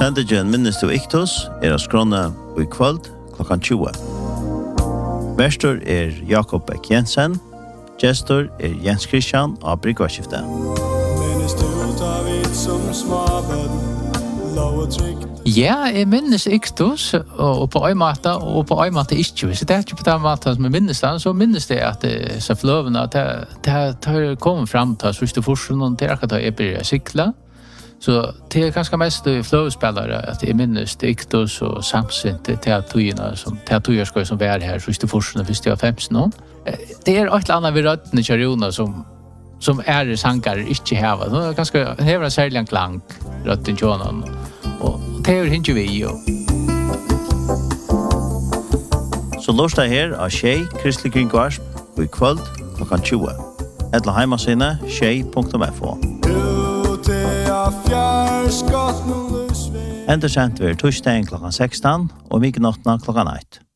Sendingen Minnes du Iktus av skrona i kvöld klokkan 20. Verstor Jakob Beck Jensen, gestor Jens Christian av Bryggvarskiftet. Ja, jeg minnes Iktus, og på en måte, ikke. Hvis det ikke på den måten som jeg minnes den, så minnes det at så fløvene, det kommer frem til sørste forskjellen, og det akkurat jeg blir sykla. Så det ganska mest flowspelare att det minns Iktus och Samson till teaterskoj som var här sista forskningen första av 15 år. Det är ett annat vid rötten i Charona som är sankar inte häva. Det är ganska häva särskilt klang rötten Charona och det är inte vi ju. Så lörsta här av Tjej Kristelig Kringvarsp och i kväll klockan 20. Eller hemmasina tjej.fo. Enda sendt vi torsdagen klokkan 16 og mykenottene klokkan 1.